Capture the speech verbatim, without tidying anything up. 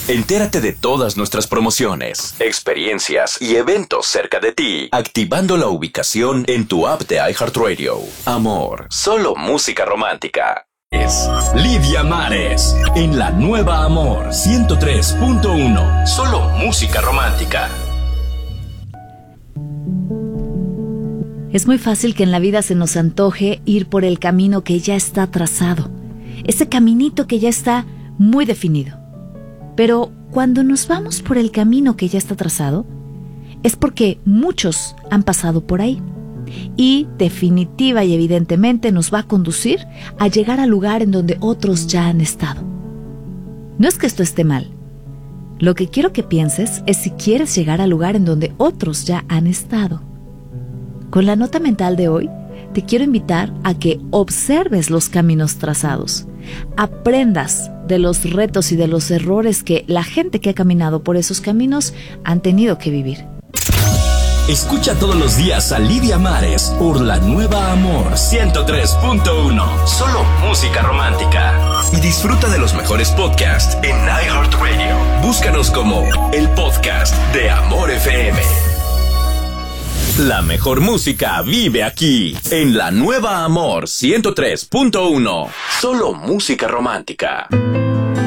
Entérate de todas nuestras promociones, experiencias y eventos cerca de ti, activando la ubicación en tu app de iHeartRadio. Amor, solo música romántica. Es Lidia Mares en la nueva Amor ciento tres punto uno. Solo música romántica. Es muy fácil que en la vida se nos antoje ir por el camino que ya está trazado, ese caminito que ya está muy definido. Pero cuando nos vamos por el camino que ya está trazado, es porque muchos han pasado por ahí. Y definitiva y evidentemente nos va a conducir a llegar al lugar en donde otros ya han estado. No es que esto esté mal. Lo que quiero que pienses es si quieres llegar al lugar en donde otros ya han estado. Con la nota mental de hoy, te quiero invitar a que observes los caminos trazados, aprendas de los retos y de los errores que la gente que ha caminado por esos caminos han tenido que vivir. Escucha todos los días a Lidia Mares por la nueva Amor ciento tres punto uno. Solo música romántica. Y disfruta de los mejores podcasts en iHeartRadio. Búscanos como el podcast de Amor F M. La mejor música vive aquí, en la nueva Amor ciento tres punto uno. Solo música romántica.